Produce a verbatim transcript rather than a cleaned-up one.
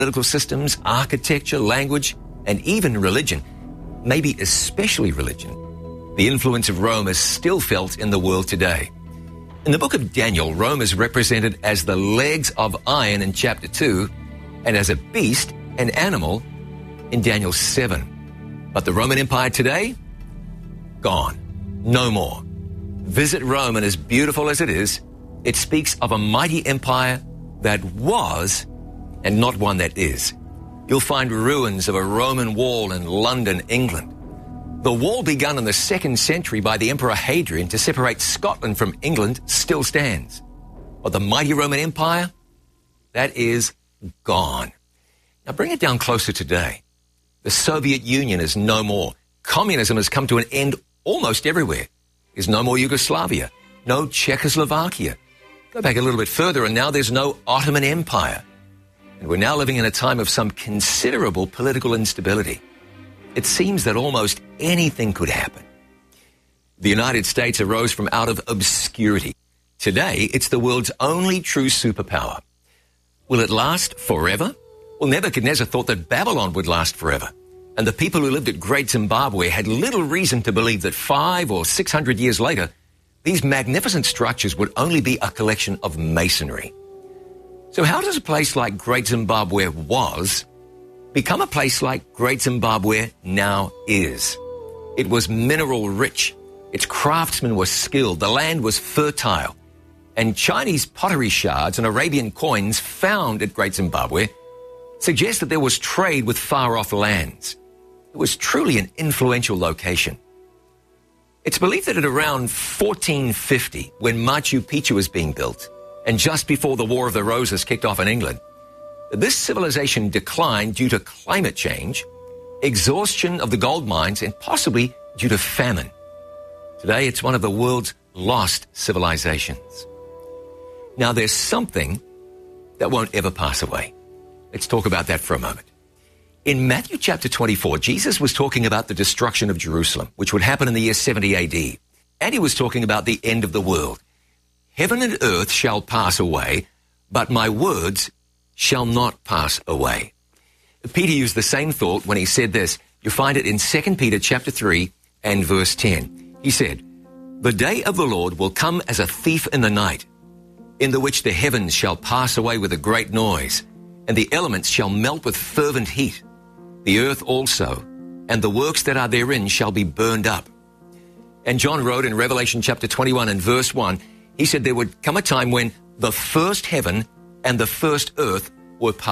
political systems, architecture, language, and even religion, maybe especially religion, the influence of Rome is still felt in the world today. In the book of Daniel, Rome is represented as the legs of iron in chapter two and as a beast, an animal, in Daniel seven. But the Roman Empire today? Gone. No more. Visit Rome, and as beautiful as it is, it speaks of a mighty empire that was and not one that is. You'll find ruins of a Roman wall in London, England. The wall begun in the second century by the Emperor Hadrian to separate Scotland from England still stands. But the mighty Roman Empire, that is gone. Now bring it down closer today. The Soviet Union is no more. Communism has come to an end almost everywhere. There's no more Yugoslavia, no Czechoslovakia. Go back a little bit further and now there's no Ottoman Empire. And we're now living in a time of some considerable political instability. It seems that almost anything could happen. The United States arose from out of obscurity. Today, it's the world's only true superpower. Will it last forever? Well, Nebuchadnezzar thought that Babylon would last forever. And the people who lived at Great Zimbabwe had little reason to believe that five or six hundred years later, these magnificent structures would only be a collection of masonry. So how does a place like Great Zimbabwe was become a place like Great Zimbabwe now is? It was mineral rich. Its craftsmen were skilled. The land was fertile. And Chinese pottery shards and Arabian coins found at Great Zimbabwe suggest that there was trade with far-off lands. It was truly an influential location. It's believed that at around fourteen fifty, when Machu Picchu was being built, and just before the War of the Roses kicked off in England, this civilization declined due to climate change, exhaustion of the gold mines, and possibly due to famine. Today, it's one of the world's lost civilizations. Now, there's something that won't ever pass away. Let's talk about that for a moment. In Matthew chapter twenty-four, Jesus was talking about the destruction of Jerusalem, which would happen in the year seventy A D. And he was talking about the end of the world. Heaven and earth shall pass away, but my words shall not pass away. Peter used the same thought when he said this. You find it in Second Peter chapter three and verse ten. He said, the day of the Lord will come as a thief in the night, in the which the heavens shall pass away with a great noise, and the elements shall melt with fervent heat. The earth also, and the works that are therein shall be burned up. And John wrote in Revelation chapter twenty-one and verse one, he said there would come a time when the first heaven and the first earth were passed